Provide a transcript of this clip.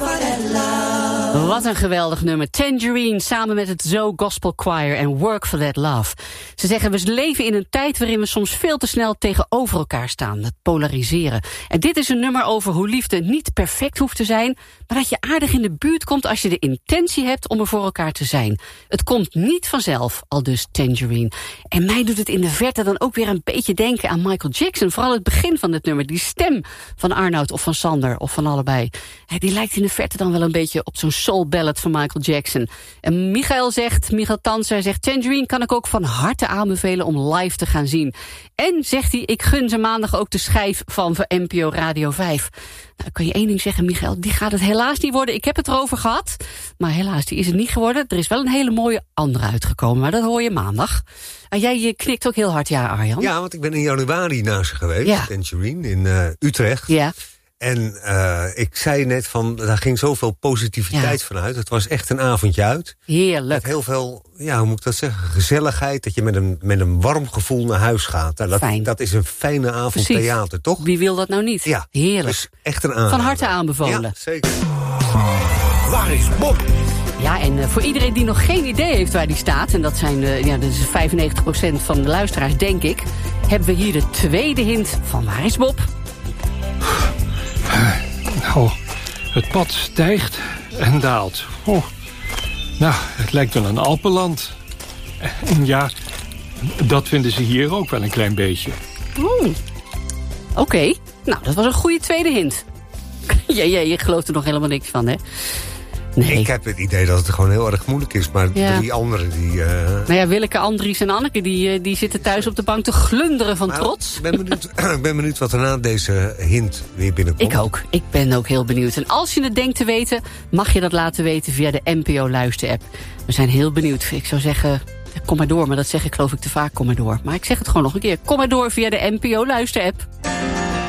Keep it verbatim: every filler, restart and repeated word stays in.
Wat een geweldig nummer. Tangerine samen met het Zo Gospel Choir en Work for That Love. Ze zeggen, we leven in een tijd waarin we soms veel te snel tegenover elkaar staan. Het polariseren. En dit is een nummer over hoe liefde niet perfect hoeft te zijn, maar dat je aardig in de buurt komt als je de intentie hebt om er voor elkaar te zijn. Het komt niet vanzelf, aldus Tangerine. En mij doet het in de verte dan ook weer een beetje denken aan Michael Jackson. Vooral het begin van het nummer. Die stem van Arnoud of van Sander of van allebei. Die lijkt in de verte dan wel een beetje op zo'n soul ballad van Michael Jackson. En Michael zegt, Michael Tanser zegt, Tangerine kan ik ook van harte aanbevelen om live te gaan zien. En zegt hij, ik gun ze maandag ook de schijf van N P O Radio vijf. Nou, kan je één ding zeggen, Michael, die gaat het helaas niet worden. Ik heb het erover gehad, maar helaas, die is het niet geworden. Er is wel een hele mooie andere uitgekomen, maar dat hoor je maandag. En jij je knikt ook heel hard, ja, Arjan? Ja, want ik ben in januari naar ze geweest, ja. Tangerine, in uh, Utrecht. Ja. En uh, ik zei net van, daar ging zoveel positiviteit ja. vanuit. Het was echt een avondje uit. Heerlijk. Met heel veel, ja, hoe moet ik dat zeggen, gezelligheid. Dat je met een, met een warm gevoel naar huis gaat. Nou, dat, Fijn. dat is een fijne avond Precies. theater, toch? Wie wil dat nou niet? Ja, heerlijk. Dus echt een aanrader. Van harte aanbevolen. Ja, zeker. Waar is Bob? Ja, en uh, voor iedereen die nog geen idee heeft waar die staat, en dat zijn uh, ja, dat is vijfennegentig procent van de luisteraars, denk ik, hebben we hier de tweede hint van Waar is Bob? Nou, het pad stijgt en daalt. Oh. Nou, het lijkt wel een Alpenland. En ja, dat vinden ze hier ook wel een klein beetje. Oeh. Oké, okay. Nou, dat was een goede tweede hint. ja, ja, je gelooft er nog helemaal niks van, hè? Nee. Ik heb het idee dat het gewoon heel erg moeilijk is. Maar ja. die anderen die... Uh... Nou ja, Willeke, Andries en Anneke die, die zitten thuis op de bank te glunderen van maar, trots. Ik ben, benieuwd, ik ben benieuwd wat er na deze hint weer binnenkomt. Ik ook. Ik ben ook heel benieuwd. En als je het denkt te weten, mag je dat laten weten via de N P O Luister-app. We zijn heel benieuwd. Ik zou zeggen, kom maar door. Maar dat zeg ik geloof ik te vaak, kom maar door. Maar ik zeg het gewoon nog een keer. Kom maar door via de N P O Luister-app.